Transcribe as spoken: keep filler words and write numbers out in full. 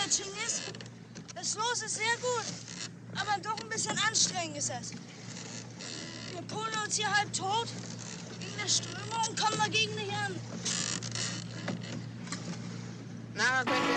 hier, Chingis. Das Los ist sehr gut, aber doch ein bisschen anstrengend ist es. Wir polen uns hier halb tot gegen die Strömung und kommen dagegen nicht an. Na, dann können wir